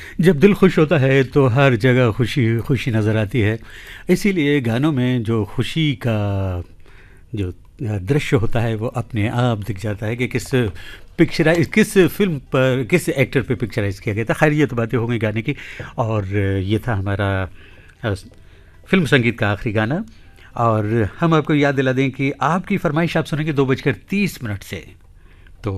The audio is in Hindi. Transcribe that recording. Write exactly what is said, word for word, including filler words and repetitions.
जब दिल खुश होता है तो हर जगह खुशी खुशी नज़र आती है। इसीलिए गानों में जो खुशी का जो दृश्य होता है वो अपने आप दिख जाता है कि किस पिक्चराइज किस फ़िल्म पर किस एक्टर पे पिक्चराइज़ किया गया था। ख़ैर ये तो बातें हो गई गाने की, और ये था हमारा अ, फ़िल्म संगीत का आखिरी गाना। और हम आपको याद दिला दें कि आपकी फ़रमाइश आप सुनेंगे दो बजकर तीस मिनट से।